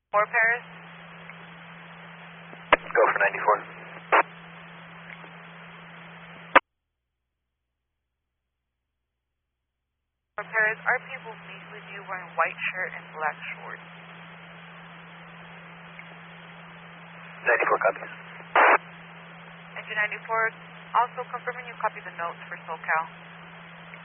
4 Paris. Go for 94. Paris, our people meet with you wearing white shirt and black shorts. 94 copies. Engine 94, also confirming you copy the notes for SoCal.